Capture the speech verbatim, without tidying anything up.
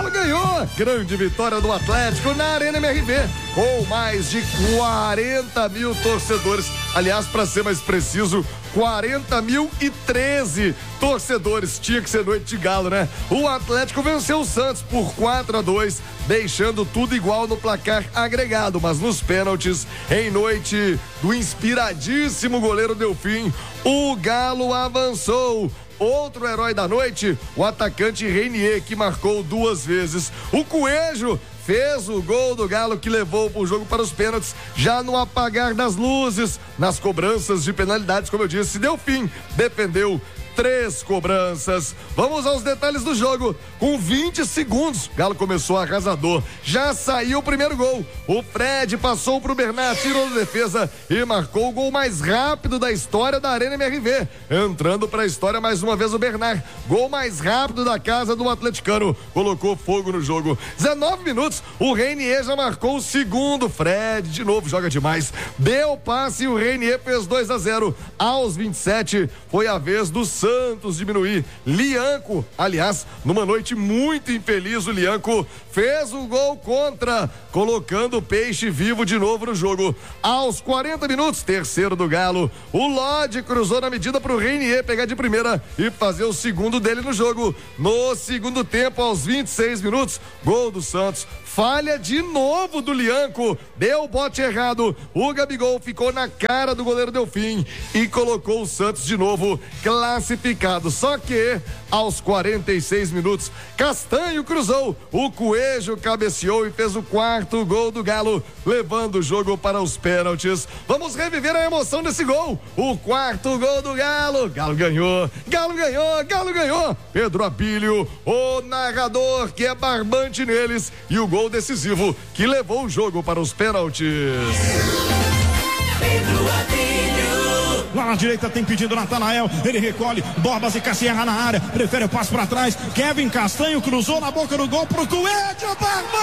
Galo ganhou! Grande vitória do Atlético na Arena M R V, com mais de quarenta mil torcedores. Aliás, para ser mais preciso, quarenta mil e treze torcedores. Tinha que ser noite de Galo, né? O Atlético venceu o Santos por quatro a dois, deixando tudo igual no placar agregado, mas nos pênaltis, em noite do inspiradíssimo goleiro Delfim, o Galo avançou. Outro herói da noite, o atacante Reinier, que marcou duas vezes. O Coelho fez o gol do Galo, que levou o jogo para os pênaltis, já no apagar das luzes, nas cobranças de penalidades, como eu disse. Delfim defendeu três cobranças. Vamos aos detalhes do jogo. Com vinte segundos, Galo começou arrasador. Já saiu o primeiro gol. O Fred passou pro Bernard, tirou da defesa e marcou o gol mais rápido da história da Arena M R V. Entrando pra história mais uma vez o Bernard. Gol mais rápido da casa do atleticano. Colocou fogo no jogo. dezenove minutos, o Reinier já marcou o segundo. Fred, de novo, joga demais. Deu passe e o Reinier fez dois a zero. Aos vinte e sete, foi a vez do Santos diminuir. Lianco, aliás, numa noite muito infeliz, o Lianco fez o gol contra, colocando o Peixe vivo de novo no jogo. Aos quarenta minutos, terceiro do Galo, o Lodge cruzou na medida pro Reinier pegar de primeira e fazer o segundo dele no jogo. No segundo tempo, aos vinte e seis minutos, gol do Santos. Falha de novo do Lianco, deu bote errado, o Gabigol ficou na cara do goleiro Delfim e colocou o Santos de novo classificado. Só que aos quarenta e seis minutos, Castanho cruzou, o Coelho cabeceou e fez o quarto gol do Galo, levando o jogo para os pênaltis. Vamos reviver a emoção desse gol, o quarto gol do Galo. Galo ganhou, Galo ganhou, Galo ganhou. Pedro Abílio, o narrador que é barbante neles, e o gol decisivo que levou o jogo para os pênaltis. Lá na direita tem pedido Natanael, ele recolhe, Borbas e Cassierra na área, prefere o passo para trás, Kevin Castanho cruzou na boca do gol pro Coelho,